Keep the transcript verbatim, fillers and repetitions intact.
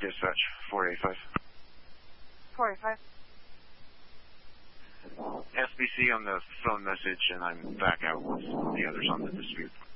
Dispatch, four eighty-five. four eighty-five. S B C on the phone message, and I'm back out with the others on the dispute.